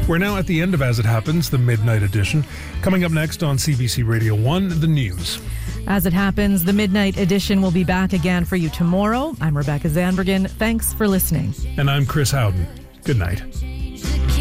We're now at the end of As It Happens, the Midnight Edition. Coming up next on CBC Radio 1, the news. As It Happens, the Midnight Edition will be back again for you tomorrow. I'm Rebecca Zandbergen. Thanks for listening. And I'm Chris Howden. Good night.